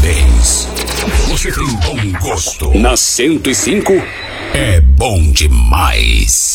Parabéns. Você tem bom gosto. Na 105 é bom demais.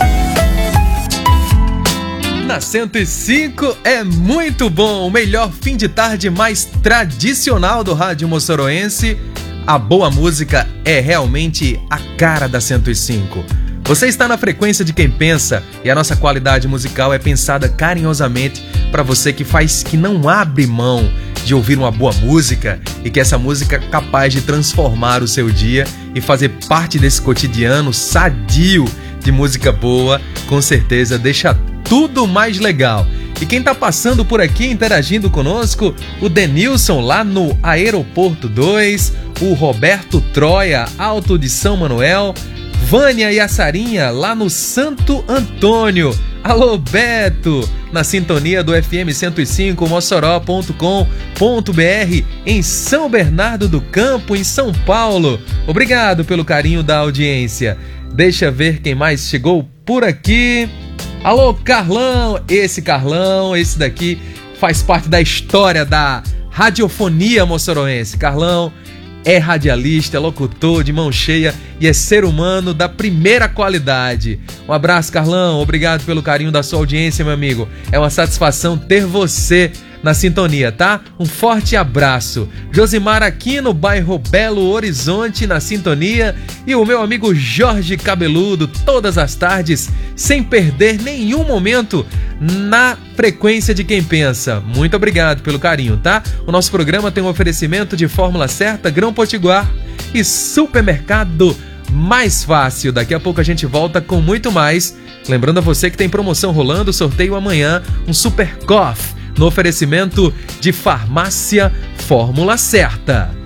Na 105 é muito bom. O melhor fim de tarde mais tradicional do rádio moçoroense. A boa música é realmente a cara da 105. Você está na frequência de quem pensa e a nossa qualidade musical é pensada carinhosamente para você que não abre mão de ouvir uma boa música e que essa música é capaz de transformar o seu dia e fazer parte desse cotidiano sadio de música boa, com certeza deixa tudo mais legal. E quem tá passando por aqui interagindo conosco, o Denilson lá no Aeroporto 2, o Roberto Troia, Alto de São Manuel, Vânia e a Sarinha lá no Santo Antônio. Alô, Beto, na sintonia do FM 105 Mossoró.com.br em São Bernardo do Campo, em São Paulo. Obrigado pelo carinho da audiência. Deixa ver quem mais chegou por aqui. Alô, Carlão, esse daqui faz parte da história da radiofonia moçoroense. Carlão é radialista, é locutor de mão cheia e é ser humano da primeira qualidade. Um abraço, Carlão, obrigado pelo carinho da sua audiência, meu amigo. É uma satisfação ter você na sintonia, tá? Um forte abraço. Josimar aqui no bairro Belo Horizonte na sintonia e o meu amigo Jorge Cabeludo todas as tardes, sem perder nenhum momento na frequência de quem pensa. Muito obrigado pelo carinho, tá? O nosso programa tem um oferecimento de Fórmula Certa, Grão Potiguar e Supermercado Mais Fácil. Daqui a pouco a gente volta com muito mais. Lembrando a você que tem promoção rolando, sorteio amanhã, um Super Coffee no oferecimento de Farmácia Fórmula Certa.